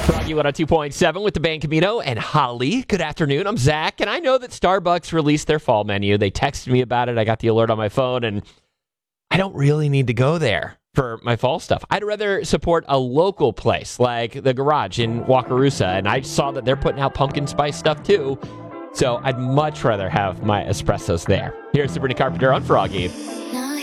Froggy 102.7 with the band Camino and Holly. Good afternoon. I'm Zach, and I know that Starbucks released their fall menu. They texted me about it. I got the alert on my phone, and I don't really need to go there for my fall stuff. I'd rather support a local place like the Garage in Wakarusa, and I saw that they're putting out pumpkin spice stuff too. So I'd much rather have my espressos there. Here's Sabrina Carpenter on Froggy.